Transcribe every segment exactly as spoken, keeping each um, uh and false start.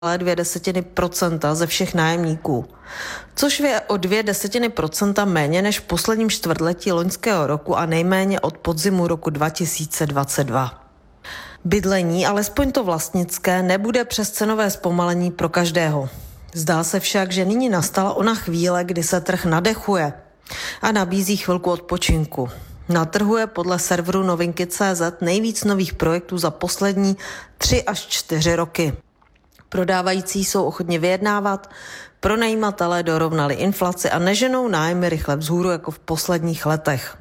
dvě desetiny procenta ze všech nájemníků, což je o dvě desetiny procenta méně než v posledním čtvrtletí loňského roku a nejméně od podzimu roku dva tisíce dvacet dva. Bydlení, alespoň to vlastnické, nebude přes cenové zpomalení pro každého. Zdá se však, že nyní nastala ona chvíle, kdy se trh nadechuje a nabízí chvilku odpočinku. Na trhu je podle serveru novinky tečka cé zet nejvíc nových projektů za poslední tři až čtyři roky. Prodávající jsou ochotni vyjednávat, pronajímatelé dorovnali inflaci a neženou nájmy rychle vzhůru jako v posledních letech.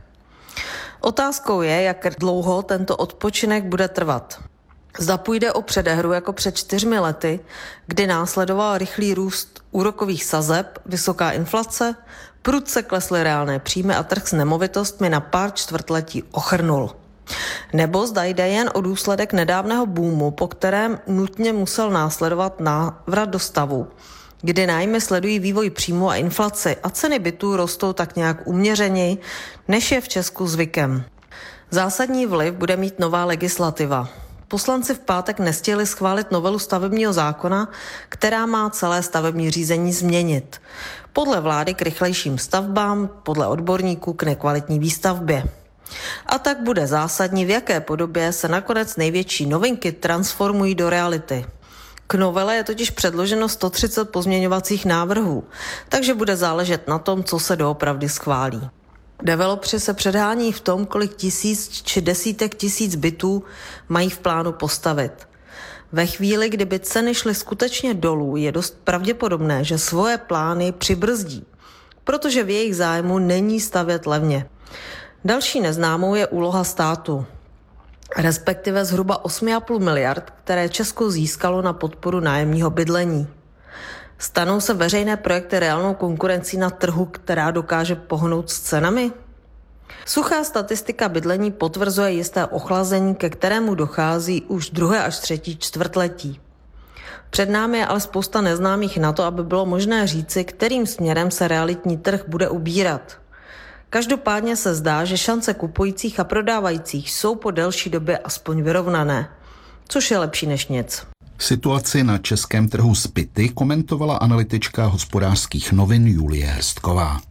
Otázkou je, jak dlouho tento odpočinek bude trvat. Zda půjde o předehru jako před čtyřmi lety, kdy následoval rychlý růst úrokových sazeb, vysoká inflace, prudce klesly reálné příjmy a trh s nemovitostmi na pár čtvrtletí ochrnul. Nebo zda jde jen o důsledek nedávného boomu, po kterém nutně musel následovat návrat do stavu, kdy nájmy sledují vývoj příjmu a inflaci a ceny bytů rostou tak nějak uměřeněji, než je v Česku zvykem. Zásadní vliv bude mít nová legislativa. Poslanci v pátek nestihli schválit novelu stavebního zákona, která má celé stavební řízení změnit. Podle vlády k rychlejším stavbám, podle odborníků k nekvalitní výstavbě. A tak bude zásadní, v jaké podobě se nakonec největší novinky transformují do reality. K novele je totiž předloženo sto třicet pozměňovacích návrhů, takže bude záležet na tom, co se doopravdy schválí. Developři se předhání v tom, kolik tisíc či desítek tisíc bytů mají v plánu postavit. Ve chvíli, kdyby ceny šly skutečně dolů, je dost pravděpodobné, že svoje plány přibrzdí, protože v jejich zájmu není stavět levně. Další neznámou je úloha státu, respektive zhruba osm celá pět miliard, které Česko získalo na podporu nájemního bydlení. Stanou se veřejné projekty reálnou konkurencí na trhu, která dokáže pohnout s cenami? Suchá statistika bydlení potvrzuje jisté ochlazení, ke kterému dochází už druhé až třetí čtvrtletí. Před námi je ale spousta neznámých na to, aby bylo možné říci, kterým směrem se realitní trh bude ubírat. Každopádně se zdá, že šance kupujících a prodávajících jsou po delší době aspoň vyrovnané, což je lepší než nic. Situaci na českém trhu s byty komentovala analytička Hospodářských novin Julie Hrstková.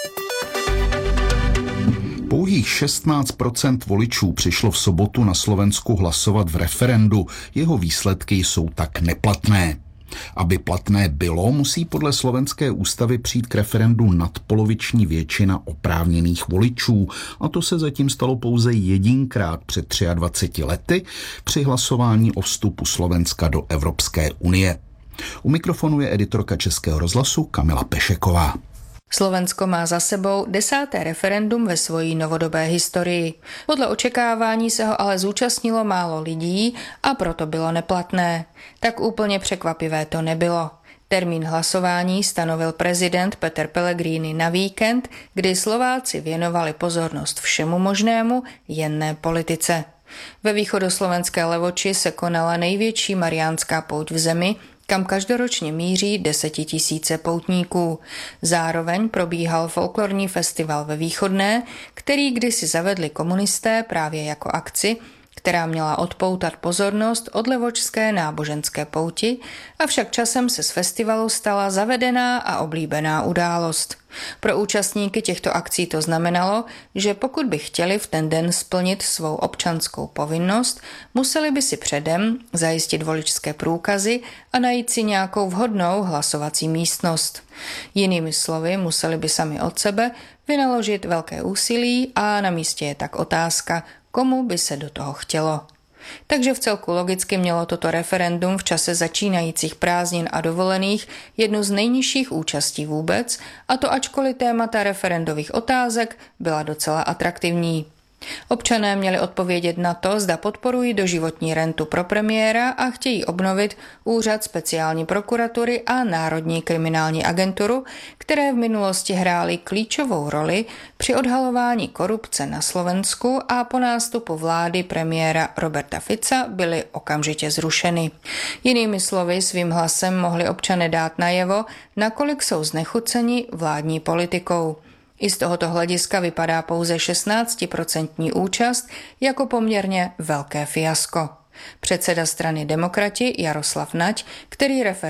Pouhých šestnáct procent voličů přišlo v sobotu na Slovensku hlasovat v referendu. Jeho výsledky jsou tak neplatné. Aby platné bylo, musí podle slovenské ústavy přijít k referendu nadpoloviční většina oprávněných voličů. A to se zatím stalo pouze jedinkrát před dvaceti třemi lety při hlasování o vstupu Slovenska do Evropské unie. U mikrofonu je editorka Českého rozhlasu Kamila Pešeková. Slovensko má za sebou desáté referendum ve svojí novodobé historii. Podle očekávání se ho ale zúčastnilo málo lidí a proto bylo neplatné. Tak úplně překvapivé to nebylo. Termín hlasování stanovil prezident Peter Pellegrini na víkend, kdy Slováci věnovali pozornost všemu možnému, jen ne politice. Ve východoslovenské Levoči se konala největší mariánská pouť v zemi, kam každoročně míří desetitisíce poutníků. Zároveň probíhal folklorní festival ve Východné, který kdysi zavedli komunisté právě jako akci, která měla odpoutat pozornost od levočské náboženské pouti, avšak časem se z festivalu stala zavedená a oblíbená událost. Pro účastníky těchto akcí to znamenalo, že pokud by chtěli v ten den splnit svou občanskou povinnost, museli by si předem zajistit voličské průkazy a najít si nějakou vhodnou hlasovací místnost. Jinými slovy, museli by sami od sebe vynaložit velké úsilí a na místě je tak otázka, komu by se do toho chtělo. Takže v celku logicky mělo toto referendum v čase začínajících prázdnin a dovolených jednu z nejnižších účastí vůbec, a to ačkoliv témata referendových otázek byla docela atraktivní. Občané měli odpovědět na to, zda podporují doživotní rentu pro premiéra a chtějí obnovit úřad speciální prokuratury a Národní kriminální agenturu, které v minulosti hrály klíčovou roli při odhalování korupce na Slovensku a po nástupu vlády premiéra Roberta Fica byly okamžitě zrušeny. Jinými slovy, svým hlasem mohli občané dát najevo, nakolik jsou znechuceni vládní politikou. I z tohoto hlediska vypadá pouze šestnáctiprocentní účast jako poměrně velké fiasko. Předseda strany Demokrati Jaroslav Nať, který referendum